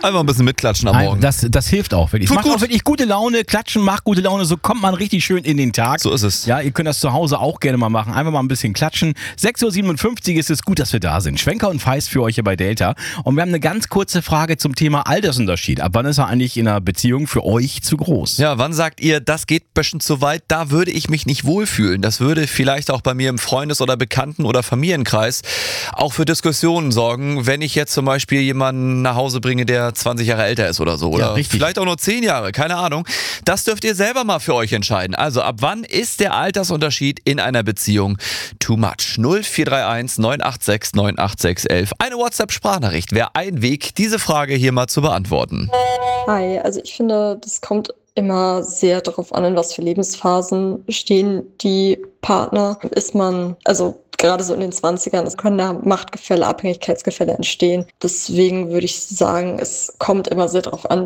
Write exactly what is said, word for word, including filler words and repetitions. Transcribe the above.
Einfach ein bisschen mitklatschen am Nein, Morgen. das, das hilft auch wirklich. Tut Macht gut. auch wirklich gute Laune. Klatschen macht gute Laune. So kommt man richtig schön in den Tag. So ist es. Ja, ihr könnt das zu Hause auch gerne mal machen. Einfach mal ein bisschen klatschen. sechs Uhr siebenundfünfzig ist es gut, dass wir da sind. Schwenker und Feist für euch hier bei Delta. Und wir haben eine ganz kurze Frage zum Thema Altersunterschied. Ab wann ist er eigentlich in einer Beziehung für euch zu groß? Ja, wann sagt ihr, das geht bestimmt zu weit, da würde ich mich nicht wohlfühlen. Das würde vielleicht auch bei mir im Freundes- oder Bekannten- oder Familienkreis auch für Diskussionen sorgen, wenn ich jetzt zum Beispiel jemanden nach Hause bringe, der zwanzig Jahre älter ist oder so. Oder Ja, richtig. vielleicht auch nur zehn Jahre, keine Ahnung. Das dürft ihr selber mal für euch entscheiden. Also ab wann ist der Altersunterschied in einer Beziehung too much? null vier drei eins neun acht sechs neun acht sechs eins eins. Eine WhatsApp-Sprachnachricht wäre ein Weg, diese Frage hier mal zu beantworten. Hi, also ich finde, das kommt immer sehr darauf an, in was für Lebensphasen stehen die Partner. Ist man, also gerade so in den Zwanzigern, es können da Machtgefälle, Abhängigkeitsgefälle entstehen. Deswegen würde ich sagen, es kommt immer sehr darauf an,